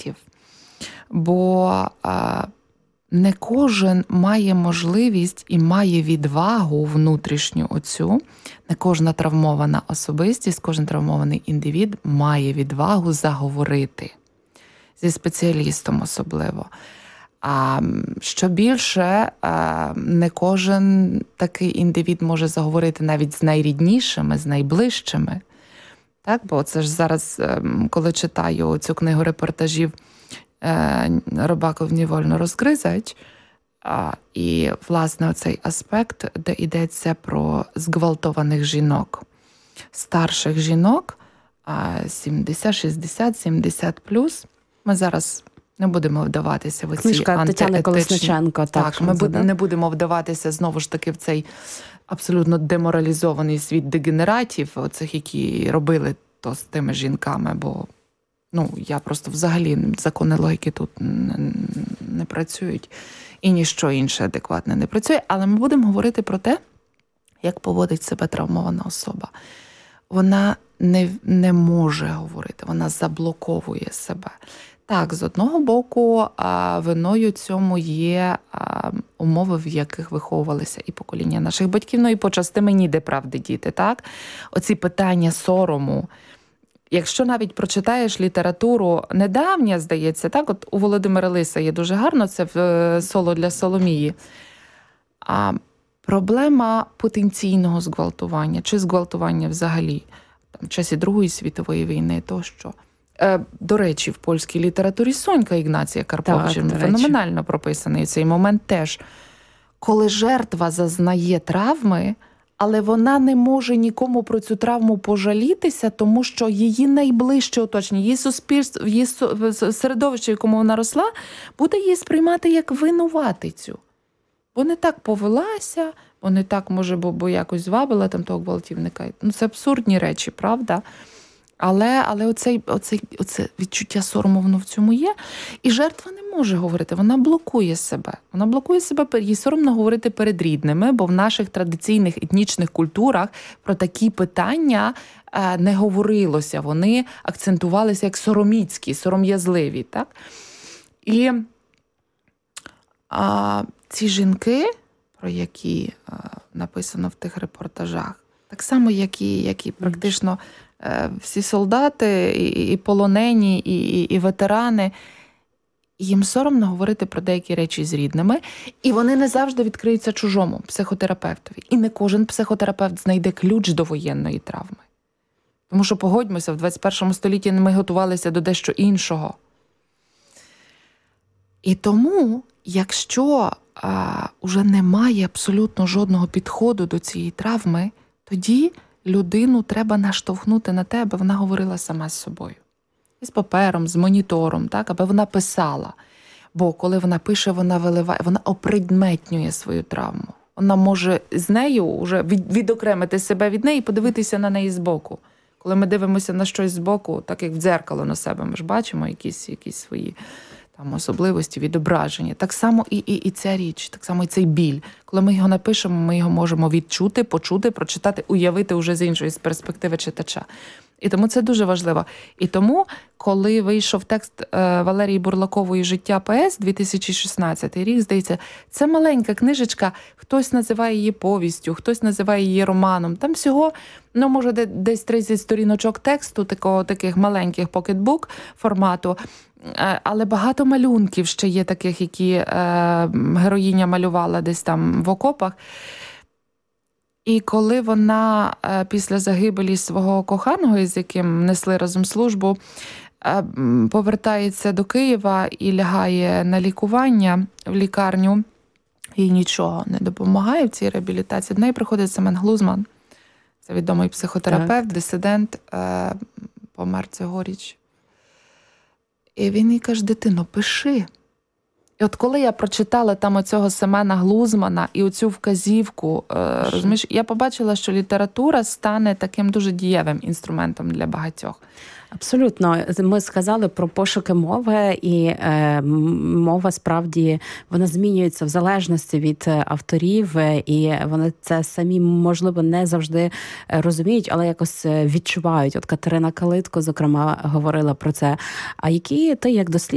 варіантів. Бо не кожен має можливість і має відвагу внутрішню оцю. Не кожна травмована особистість, кожен травмований індивід має відвагу заговорити. Зі спеціалістом особливо. А що більше, не кожен такий індивід може заговорити навіть з найріднішими, з найближчими. Так? Бо це ж зараз, коли читаю цю книгу репортажів «Робаков невольно розгризач», і, власне, оцей аспект, де йдеться про зґвалтованих жінок. Старших жінок, 70, 60, 70 плюс. Ми зараз не будемо вдаватися в оці Книжка Тетяни Колесниченко. Так, ми не будемо вдаватися знову ж таки в цей абсолютно деморалізований світ дегенератів, оцих, які робили то з тими жінками, бо я просто взагалі, закони логіки тут не працюють, і ніщо інше адекватне не працює. Але ми будемо говорити про те, як поводить себе травмована особа. Вона не може говорити, вона заблоковує себе. Так, з одного боку, виною цьому є умови, в яких виховувалися і покоління наших батьків, і почасти мені, де правди діти, так? Оці питання сорому. Якщо навіть прочитаєш літературу недавня, здається, так, от у Володимира Лиса є дуже гарно, це в «Соло для Соломії». Проблема потенційного зґвалтування, чи зґвалтування взагалі, в часі Другої світової війни тощо. До речі, в польській літературі Сонька Ігнація Карповича феноменально прописаний цей момент теж. Коли жертва зазнає травми, але вона не може нікому про цю травму пожалітися, тому що її найближче оточення, її суспільство, її середовище, в якому вона росла, буде її сприймати як винуватицю. Бо не так повелася, бо не так, може, бо якось звабила там того гвалтівника. Це абсурдні речі, правда? Але оце відчуття сорому, воно в цьому є. І жертва не може говорити, вона блокує себе. Вона блокує себе, їй соромно говорити перед рідними, бо в наших традиційних етнічних культурах про такі питання не говорилося. Вони акцентувалися як сороміцькі, сором'язливі. Так? І ці жінки, про які написано в тих репортажах, так само, як і практично всі солдати, і полонені, і ветерани, їм соромно говорити про деякі речі з рідними, і вони не завжди відкриються чужому психотерапевтові. І не кожен психотерапевт знайде ключ до воєнної травми. Тому що, погодьмося, в 21 столітті ми готувалися до дещо іншого. І тому, якщо уже немає абсолютно жодного підходу до цієї травми, тоді людину треба наштовхнути на те, аби вона говорила сама з собою. І з папером, з монітором, так, аби вона писала. Бо коли вона пише, вона виливає, вона опредметнює свою травму. Вона може з нею вже відокремити себе від неї і подивитися на неї збоку. Коли ми дивимося на щось збоку, так як в дзеркало на себе, ми ж бачимо якісь свої там особливості, відображення. Так само і ця річ, так само і цей біль. Коли ми його напишемо, ми його можемо відчути, почути, прочитати, уявити вже з іншої перспективи читача. І тому це дуже важливо. І тому, коли вийшов текст Валерії Бурлакової «Життя ПС» 2016 рік, здається, це маленька книжечка, хтось називає її повістю, хтось називає її романом. Там всього, може, десь 30 сторіночок тексту, таких маленьких покетбук формату, але багато малюнків ще є таких, які героїня малювала десь там в окопах. І коли вона після загибелі свого коханого, з яким несли разом службу, повертається до Києва і лягає на лікування в лікарню, їй нічого не допомагає в цій реабілітації. До неї приходить Семен Глузман, це відомий психотерапевт, дисидент, помер цьогоріч. І він їй каже: дитино, пиши. І от коли я прочитала там оцього Семена Глузмана і оцю вказівку, розумієш, я побачила, що література стане таким дуже дієвим інструментом для багатьох. Абсолютно. Ми сказали про пошуки мови, і мова справді, вона змінюється в залежності від авторів, і вони це самі, можливо, не завжди розуміють, але якось відчувають. От Катерина Калитко, зокрема, говорила про це. А які ти, як дослідник,